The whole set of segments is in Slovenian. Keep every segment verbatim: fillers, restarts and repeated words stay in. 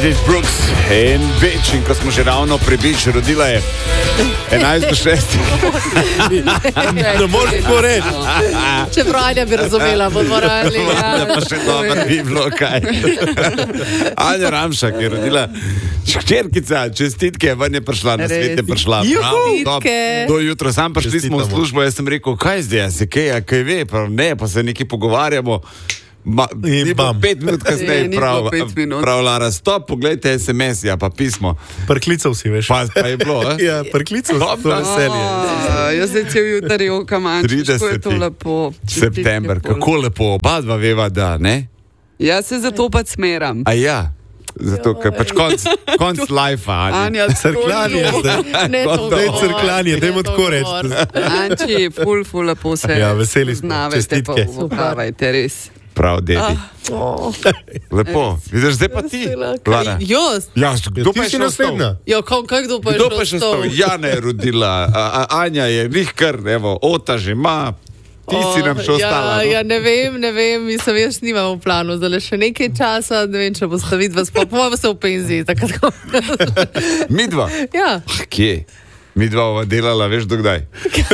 Meredith Brooks in Beach, in ko smo že ravno pri Beach, rodila je enajst do šest. Ne moreš tako reči. Čeprav Anja bi razumela, bo morali. Ja, pa še dobro bi bilo kaj. Anja Ramšak je rodila hčerkica, čestitke, ven je prišla, na svet je prišla. Čestitke. Do jutro, sam prišli smo v službo, jaz sem rekel, kaj zdaj, se kaj, kaj ve, pa ne, pa se nekaj pogovarjamo. Ma, ni bilo pet minut kasneje, prav, prav Lara, stop, pogledajte es em es, ja, pa pismo. Prklical si, veš. Pa, pa je bilo, eh? Ja, prklical si, to veselje. Jaz zdaj cel jutar jokam, Ančič, ko je to lepo. September, kako lepo, oba dva veva, da, ne? Jaz se zato pa smeram. A ja, zato, ker pač konc, konc life-a, Anja. Anja, Crkljanje zdaj. Ne, to Zdaj crkljanje, dajmo tako reči. Anči, ful, ful, lepo se Ja, veseli smo, znavete, pa čestitke. upravajte, res. Prav, dedi. Oh. Lepo. Vidiš, zdaj pa ti, Lara. Jaz? Ja, kdo pa Ti je si še ostal? naslednja. Ja, kaj, kaj kdo pa je Kdo pa je še ostal? ostal? Jana je rodila, a, a, Anja je njih kar, evo, Ota že ima, ti si nam še ostala. Ja, ja, ne vem, ne vem, mislim, jaz nimam v planu, zdaj še nekaj časa, ne vem, če boste vidva spod, po se v penziji, takrat. Midva? Ja. Ah, kje? Midva ova delala, veš dokdaj?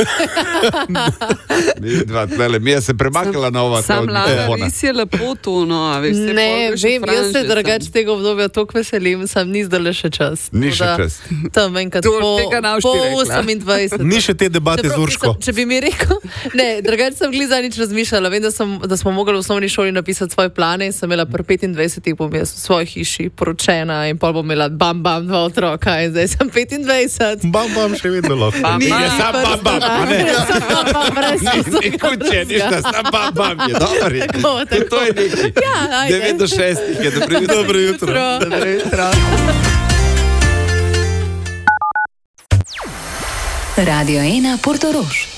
Midva, tlele, mi je se premakala na ova. Sam Lara, res je lepo to, no, a veš, se Ne, pol še vem, jaz se franže drugače tega obdobja toliko veselim, sam ni zdaj le še čas. Ni še Tako da, čas. Tam enkrat To po, tega ne boš po ti rekla. osemindvajset. Ni še te debate z Čeprav, Urško. mislim, Če bi mi rekel, ne, drugače sem glih zanič razmišljala, vem, da, sem, da smo mogli v osnovni šoli napisati svoje plane in sem imela pri petindvajsetih bom jaz v svoji hiši poročena in pol bom imela bam bam dva otroka in zdaj sem petindvajset. Bam, bam, še vedno lahko. Bam, Ni bam. Ja, sam bam, bam, a ne? Sam bam, bam, brez Nikuče, ništa, sam bam, bam je, dobro je. Tako, tako. To je nekaj. Ja, ajde. devet do šestih je, dobro jutro. Dobro jutro. Dobro jutro. Radio ena Portorož.